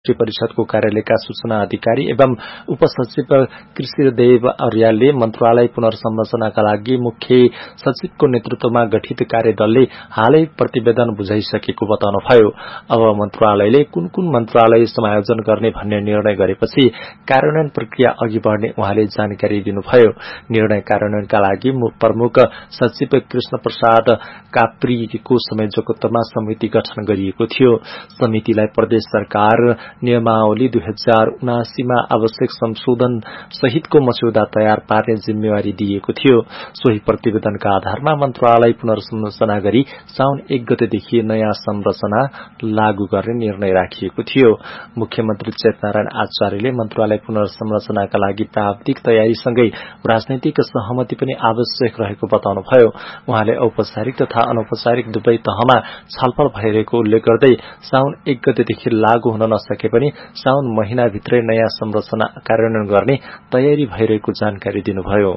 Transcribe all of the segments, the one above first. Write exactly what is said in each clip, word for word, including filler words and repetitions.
मन्त्री परिषदको कार्यालयका सूचना अधिकारी एवं उपसचिव कृष्णदेव अर्यालले मन्त्रालय पुनर्संरचनाका लागि मुख्य सचिवको नेतृत्वमा गठित कार्यदलले हालै प्रतिवेदन बुझाइसकेको बताउनुभयो। अब मन्त्रालयले कुन कुन मन्त्रालय समायोजन गर्ने भन्ने निर्णय गरेपछि कार्यान्वयन प्रक्रिया अघि बढ्ने उहाँले जानकारी दिनुभयो। निर्णय कार्यान्वयनका लागि प्रमुख सचिव कृष्ण प्रसाद काप्रीको संयोजकत्वमा समिति गठन गरिएको थियो। समितिलाई प्रदेश सरकार नियमावली दुई हजार उनासीमा आवश्यक संशोधन सहितको मस्यौदा तयार पार्ने जिम्मेवारी दिएको थियो। सोही प्रतिवेदनका आधारमा मन्त्रालय पुनर्संरचना गरी साउन एक गतेदेखि नयाँ संरचना लागू गर्ने निर्णय राखिएको थियो। मुख्यमन्त्री चेतनारायण आचार्यले मन्त्रालय पुनर्संरचनाका लागि प्राविधिक तयारीसँगै राजनैतिक सहमति पनि आवश्यक रहेको बताउनुभयो। उहाँले औपचारिक तथा अनौपचारिक दुवै तहमा छलफल भइरहेको उल्लेख गर्दै साउन एक गतेदेखि लागू हुन नसके पनि साउन महिनाभित्रै नयाँ संरचना कार्यान्वयन गर्ने तयारी भइरहेको जानकारी दिनुभयो।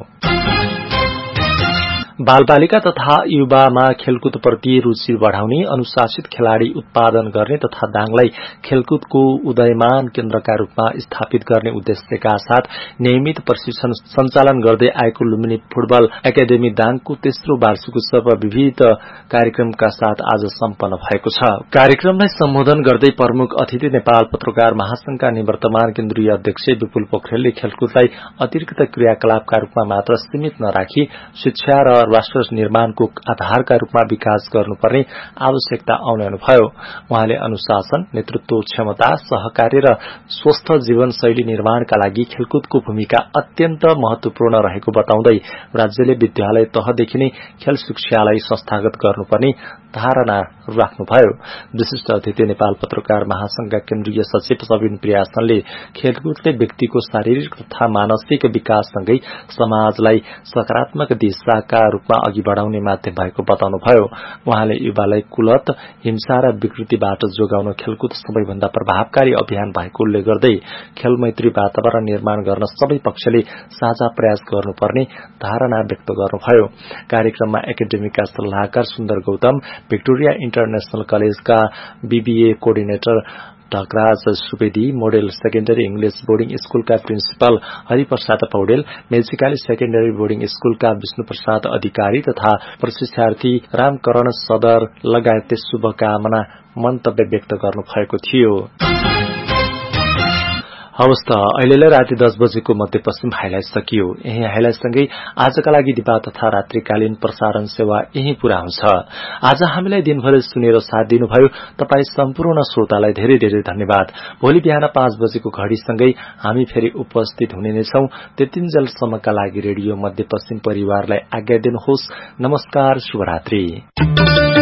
बालबालिका तथा युवामा खेलकुदप्रति रुचि बढ़ाउने, अनुशासित खेलाड़ी उत्पादन गर्ने तथा दाङलाई खेलकुदको उदयमान केन्द्रका रूपमा स्थापित गर्ने उद्देश्यका साथ नियमित प्रशिक्षण सञ्चालन गर्दै आएको लुम्बिनी फुटबल एकाडेमी दाङको तेस्रो वार्षिक उत्सव विविध कार्यक्रमका साथ आज सम्पन्न भएको छ। कार्यक्रमलाई सम्बोधन गर्दै प्रमुख अतिथि नेपाल पत्रकार महासंघका निवर्तमान केन्द्रीय अध्यक्ष विपुल पोखरेलले खेलकुदलाई अतिरिक्त क्रियाकलापका रूपमा मात्र सीमित नराखी शिक्षा र राष्ट्र निर्माणको आधारका रूपमा विकास गर्नुपर्ने आवश्यकता औल्याउनुभयो। उहाँले अनुशासन, नेतृत्व क्षमता, सहकार्य र स्वस्थ जीवनशैली निर्माणका लागि खेलकुदको भूमिका अत्यन्त महत्वपूर्ण रहेको बताउँदै राज्यले विद्यालय तहदेखि नै खेल शिक्षालाई संस्थागत गर्नुपर्ने धारणा राख्नुभयो। विशिष्ट अतिथि नेपाल पत्रकार महासंघका केन्द्रीय सचिव सबिन प्रियासनले खेलकुदले व्यक्तिको शारीरिक तथा मानसिक विकाससँगै समाजलाई सकारात्मक दिशाका रूपमा अघि बढ़ाउने माध्यम भएको बताउनुभयो। उहाँले युवालाई कुलत, हिंसा र विकृतिबाट जोगाउन खेलकुद सबैभन्दा प्रभावकारी अभियान भएको उल्लेख गर्दै खेलमैत्री वातावरण निर्माण गर्न सबै पक्षले साझा प्रयास गर्नुपर्ने धारणा व्यक्त गर्नुभयो। कार्यक्रममा एकाडेमीका सल्लाहकार सुन्दर गौतम, भिक्टोरिया इन्टरनेशनल कलेजका BBA coordinator ढकराज Subedi, model secondary English boarding स्कूलका principal Hariprasad Paudel, मेजिकाली secondary boarding स्कूलका विष्णुप्रसाद अधिकारी तथा प्रशिक्षार्थी रामकरण सदर लगायतले शुभकामना मन्तव्य व्यक्त गर्नुभएको थियो। हवस् त अहिलेलाई राति दस बजेको मध्यपश्चिम हाइलाइट सकियो। यही हाइलाइटसँगै आजका लागि दिपा तथा रात्रिकालीन प्रसारण सेवा यही पूरा हुन्छ। आज हामीलाई दिनभरि सुनेर साथ दिनुभयो तपाईँ सम्पूर्ण श्रोतालाई धेरै धेरै धन्यवाद। भोलि बिहान पाँच बजेको घड़ीसँगै हामी फेरि उपस्थित हुने नै छौं। त्यतिन्जेलसम्मका लागि रेडियो मध्यपश्चिम परिवारलाई आज्ञा दिनुहोस्। नमस्कार, शुभरात्रि।